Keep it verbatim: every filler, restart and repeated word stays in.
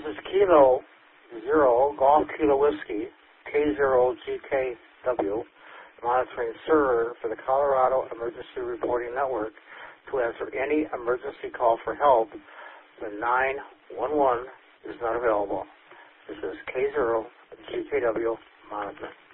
is Kilo Zero Golf Kilo Whiskey K zero G K W monitoring server for the Colorado Emergency Reporting Network to answer any emergency call for help when nine one one is not available. This is K zero G K W monitoring.